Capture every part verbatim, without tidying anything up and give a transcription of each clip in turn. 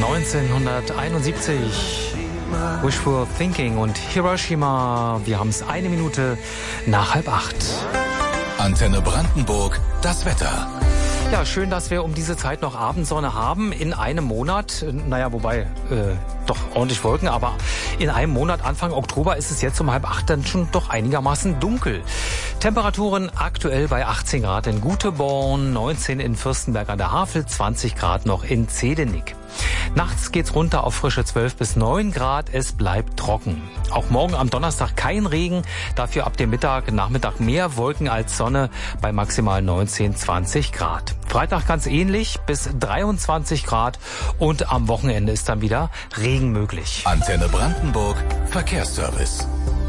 neunzehnhunderteinundsiebzig. Wishful Thinking und Hiroshima. Wir haben es eine Minute nach halb acht. Antenne Brandenburg, das Wetter. Ja, schön, dass wir um diese Zeit noch Abendsonne haben in einem Monat. Naja, wobei, äh, doch ordentlich Wolken, aber in einem Monat, Anfang Oktober, ist es jetzt um halb acht dann schon doch einigermaßen dunkel. Temperaturen aktuell bei achtzehn Grad in Guteborn, neunzehn in Fürstenberg an der Havel, zwanzig Grad noch in Zehdenick. Nachts geht's runter auf frische zwölf bis neun Grad, es bleibt trocken. Auch morgen am Donnerstag kein Regen, dafür ab dem Mittag, Nachmittag mehr Wolken als Sonne bei maximal neunzehn, zwanzig Grad. Freitag ganz ähnlich, bis dreiundzwanzig Grad und am Wochenende ist dann wieder Regen möglich. Antenne Brandenburg, Verkehrsservice.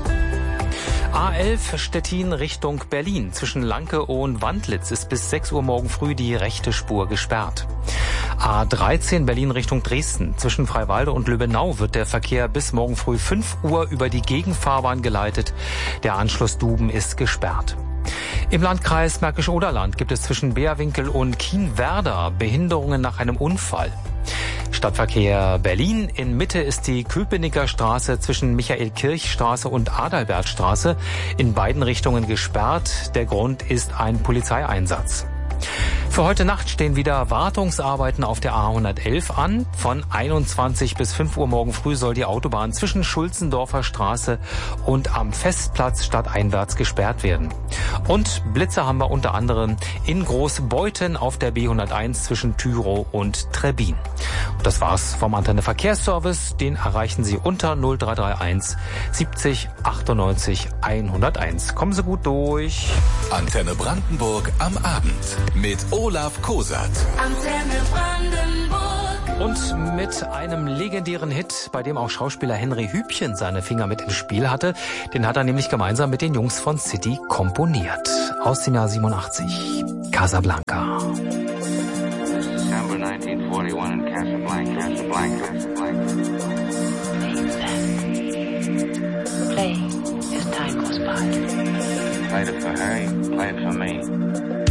A elf Stettin Richtung Berlin. Zwischen Lankeow und Wandlitz ist bis sechs Uhr morgen früh die rechte Spur gesperrt. A dreizehn Berlin Richtung Dresden. Zwischen Freiwalde und Lübbenau wird der Verkehr bis morgen früh fünf Uhr über die Gegenfahrbahn geleitet. Der Anschluss Duben ist gesperrt. Im Landkreis Märkisch-Oderland gibt es zwischen Beerwinkel und Kienwerder Behinderungen nach einem Unfall. Stadtverkehr Berlin. In Mitte ist die Köpenicker Straße zwischen Michael-Kirch-Straße und Adalbertstraße in beiden Richtungen gesperrt. Der Grund ist ein Polizeieinsatz. Für heute Nacht stehen wieder Wartungsarbeiten auf der A hundertelf an. Von einundzwanzig bis fünf Uhr morgen früh soll die Autobahn zwischen Schulzendorfer Straße und am Festplatz stadteinwärts gesperrt werden. Und Blitze haben wir unter anderem in Großbeuthen auf der B hunderteins zwischen Tyrow und Trebbin. Und das war's vom Antenne Verkehrsservice. Den erreichen Sie unter null drei drei eins siebzig achtundneunzig hunderteins. Kommen Sie gut durch. Antenne Brandenburg am Abend mit Olaf Kosat. Antenne Brandenburg. Und mit einem legendären Hit, bei dem auch Schauspieler Henry Hübchen seine Finger mit im Spiel hatte. Den hat er nämlich gemeinsam mit den Jungs von City komponiert. Aus dem Jahr siebenundachtzig. Casablanca. December nineteen forty-one in Casablanca, Casablanca, Casablanca. Play as time goes by. Played it for her, you played it for me.